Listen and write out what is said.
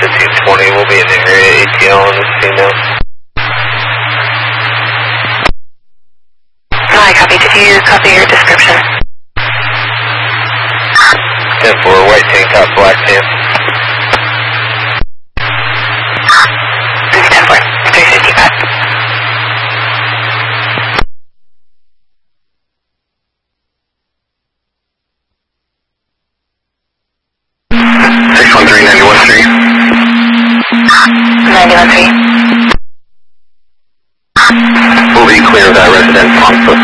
220, we'll be in the area ATL on this female. Hi, copy. Did you copy your description? 10-4, white tank top, black tan. 10-4, 355. We'll be clear of that residence on foot